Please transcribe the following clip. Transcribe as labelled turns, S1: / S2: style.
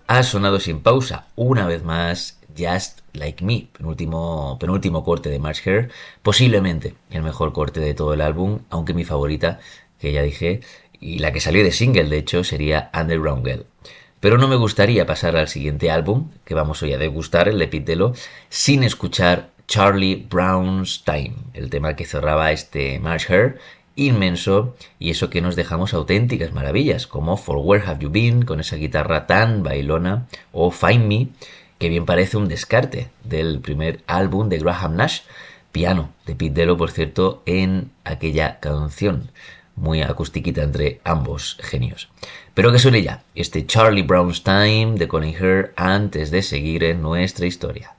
S1: Ha sonado sin pausa, una vez más, Just Like Me, penúltimo corte de March Hare, posiblemente el mejor corte de todo el álbum, aunque mi favorita, que ya dije, y la que salió de single, de hecho, sería Underground Girl. Pero no me gustaría pasar al siguiente álbum, que vamos hoy a degustar, el de Pete Dello, sin escuchar Charlie Brown's Time, el tema que cerraba este March Hare, inmenso, y eso que nos dejamos auténticas maravillas, como For Where Have You Been, con esa guitarra tan bailona, o Find Me, que bien parece un descarte del primer álbum de Graham Nash, piano de Pete Dello, por cierto, en aquella canción, muy acustiquita entre ambos genios. Pero que suene ya este Charlie Brown's Time de Colin Hare antes de seguir en nuestra historia.